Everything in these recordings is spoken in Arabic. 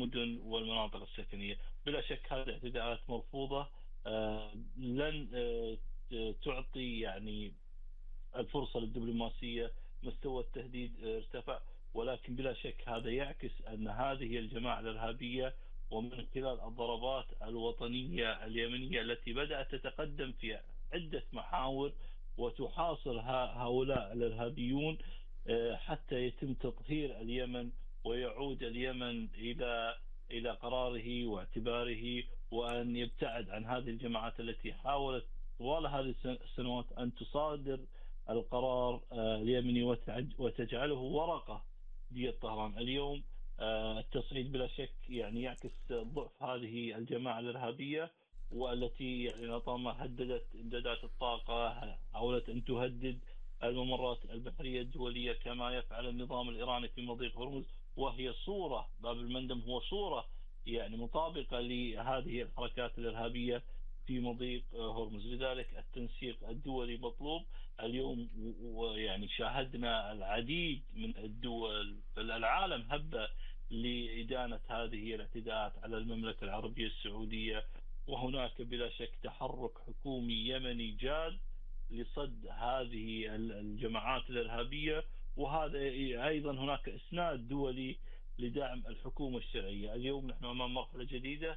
المدن والمناطق السكنية. بلا شك هذه الاعتداءات مرفوضة، لن تعطي يعني الفرصة للدبلوماسية. مستوى التهديد ارتفع، ولكن بلا شك هذا يعكس أن هذه الجماعة الإرهابية ومن خلال الضربات الوطنية اليمنية التي بدأت تتقدم في عدة محاور وتحاصر هؤلاء الإرهابيون حتى يتم تطهير اليمن ويعود اليمن إلى قراره واعتباره، وأن يبتعد عن هذه الجماعات التي حاولت طوال هذه السنوات أن تصادر القرار اليمني وتجعله ورقة بيد طهران. اليوم التصعيد بلا شك يعني يعكس ضعف هذه الجماعة الإرهابية، والتي يعني طالما هددت إمدادات الطاقة، حاولت أن تهدد الممرات البحرية الدولية كما يفعل النظام الإيراني في مضيق هرمز، وهي صورة باب المندب هو صورة يعني مطابقة لهذه الحركات الإرهابية في مضيق هرمز. لذلك التنسيق الدولي مطلوب اليوم، ويعني شاهدنا العديد من الدول بل العالم هب لإدانة هذه الاعتداءات على المملكة العربية السعودية. وهناك بلا شك تحرك حكومي يمني جاد لصد هذه الجماعات الإرهابية، وهذا أيضا هناك إسناد دولي لدعم الحكومة الشرعية. اليوم نحن أمام مرحلة جديدة،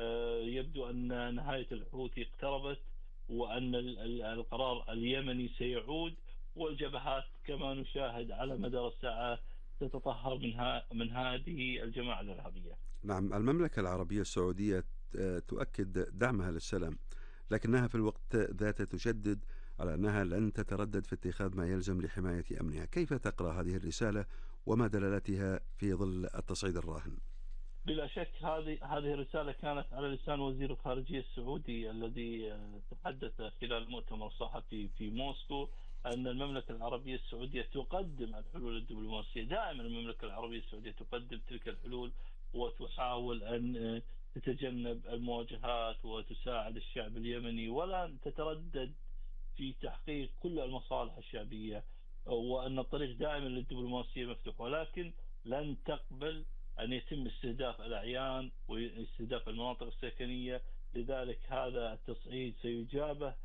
يبدو أن نهاية الحوثي اقتربت، وأن القرار اليمني سيعود، والجبهات كما نشاهد على مدار الساعة تتطهر من هذه الجماعة الإرهابية. نعم، المملكة العربية السعودية تؤكد دعمها للسلام، لكنها في الوقت ذاته تشدد على أنها لن تتردد في اتخاذ ما يلزم لحماية أمنها. كيف تقرأ هذه الرسالة وما دلالتها في ظل التصعيد الراهن؟ بلا شك هذه الرسالة كانت على لسان وزير الخارجية السعودي الذي تحدث خلال مؤتمر صحفي في موسكو أن المملكة العربية السعودية تقدم الحلول الدبلوماسية. دائما المملكة العربية السعودية تقدم تلك الحلول وتحاول أن تتجنب المواجهات وتساعد الشعب اليمني، ولا تتردد في تحقيق كل المصالح الشعبية، وأن الطريق دائما للدبلوماسية مفتوح، ولكن لن تقبل أن يتم استهداف الأعيان واستهداف المناطق السكنية. لذلك هذا التصعيد سيجابه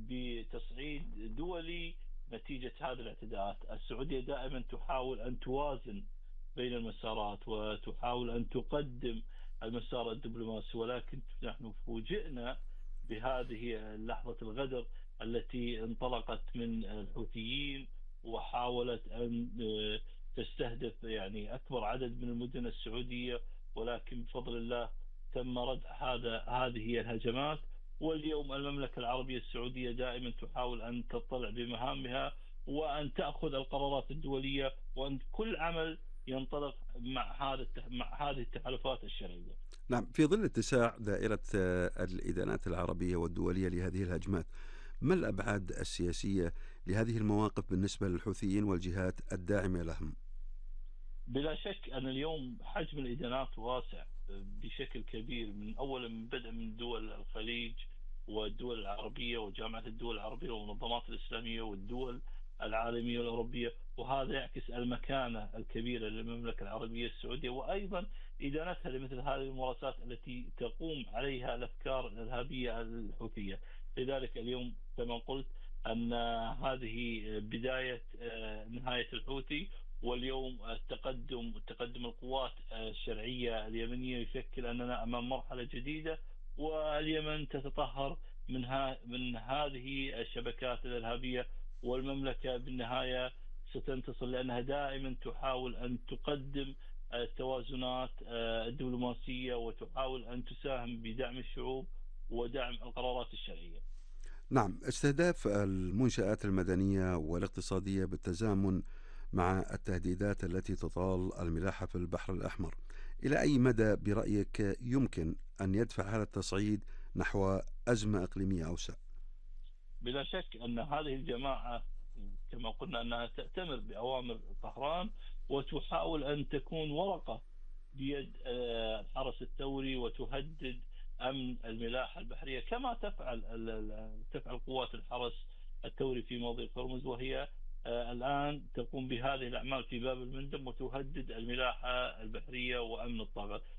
بتصعيد دولي نتيجة هذه الاعتداءات. السعودية دائما تحاول أن توازن بين المسارات وتحاول أن تقدم المسار الدبلوماسي، ولكن نحن فوجئنا بهذه لحظة الغدر التي انطلقت من الحوثيين وحاولت أن تستهدف يعني أكبر عدد من المدن السعودية، ولكن بفضل الله تم ردع هذه الهجمات. واليوم المملكة العربية السعودية دائما تحاول أن تطلع بمهامها وأن تأخذ القرارات الدولية، وأن كل عمل ينطلق مع هذه التحالفات الشرعية. نعم، في ظل اتساع دائرة الإدانات العربية والدولية لهذه الهجمات، ما الأبعاد السياسية لهذه المواقف بالنسبة للحوثيين والجهات الداعمة لهم؟ بلا شك أن اليوم حجم الإدانات واسع بشكل كبير، من بدء من دول الخليج والدول العربية وجامعة الدول العربية والمنظمات الإسلامية والدول العالمية والأوروبية، وهذا يعكس المكانة الكبيرة للمملكة العربية السعودية، وأيضا إدانتها لمثل هذه الممارسات التي تقوم عليها الأفكار الإرهابية الحوثية. لذلك اليوم كما قلت أن هذه بداية نهاية الحوثي، واليوم تقدم القوات الشرعية اليمنية يشكل أننا أمام مرحلة جديدة، واليمن تتطهر من هذه الشبكات الإرهابية، والمملكة بالنهاية ستنتصر، لأنها دائما تحاول أن تقدم التوازنات الدبلوماسية وتحاول أن تساهم بدعم الشعوب ودعم القرارات الشرعية. نعم، استهداف المنشآت المدنية والاقتصادية بالتزامن مع التهديدات التي تطال الملاحة في البحر الأحمر، إلى أي مدى برأيك يمكن أن يدفع هذا التصعيد نحو أزمة إقليمية أوسع؟ بلا شك أن هذه الجماعة كما قلنا أنها تأتمر بأوامر طهران وتحاول أن تكون ورقة بيد الحرس الثوري وتهدد أمن الملاحة البحرية، كما تفعل قوات الحرس الثوري في مضيق هرمز، وهي الآن تقوم بهذه الأعمال في باب المندب وتهدد الملاحة البحرية وأمن الطاقة.